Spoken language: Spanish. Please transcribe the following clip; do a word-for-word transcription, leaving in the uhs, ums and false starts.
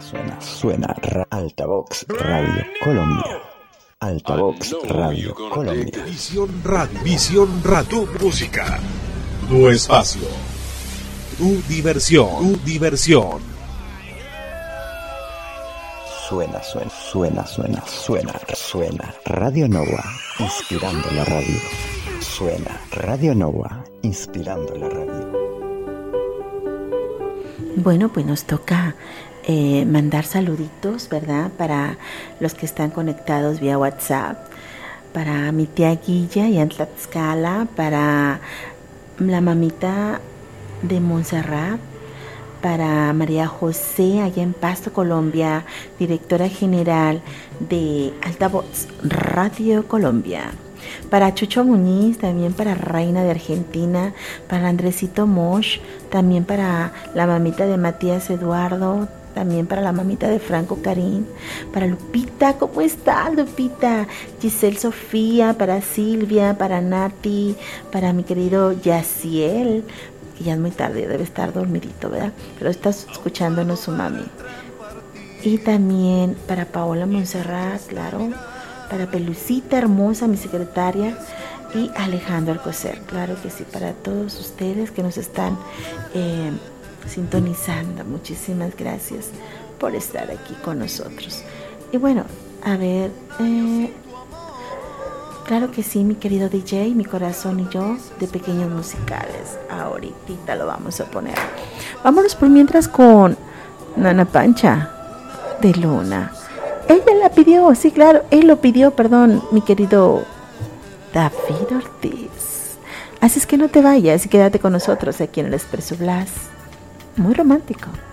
suena, suena. Ra- Altavox Radio Colombia. Altavox Radio Colombia. Visión Radio, Visión Radio, tu música, tu espacio, tu diversión, tu diversión. Suena, suena, suena, suena, suena, suena. Radio Nova, inspirando la radio. Suena Radio Nova, inspirando la radio. Bueno, pues nos toca eh, mandar saluditos, ¿verdad? Para los que están conectados vía WhatsApp, para mi tía Guilla y en Tlaxcala, para la mamita de Montserrat, para María José allá en Pasto, Colombia, directora general de Altavox Radio Colombia. Para Chucho Muñiz, también para Reina de Argentina, para Andresito Mosh, también para la mamita de Matías Eduardo, también para la mamita de Franco Karim, para Lupita, ¿cómo está Lupita? Giselle Sofía, para Silvia, para Nati, para mi querido Yaciel, que ya es muy tarde, debe estar dormidito, ¿verdad? Pero está escuchándonos su mami. Y también para Paola Montserrat, claro, para Pelucita hermosa, mi secretaria, y Alejandro Alcocer, claro que sí, para todos ustedes que nos están eh, sintonizando. Muchísimas gracias por estar aquí con nosotros. Y bueno, a ver, eh, claro que sí, mi querido D J, mi corazón y yo, de Pequeños Musicales. Ahorita lo vamos a poner. Vámonos por mientras con Nana Pancha de Luna. Ella la pidió, sí, claro, él lo pidió, perdón, mi querido David Ortiz. Así es que no te vayas y quédate con nosotros aquí en el Expreso Blas. Muy romántico.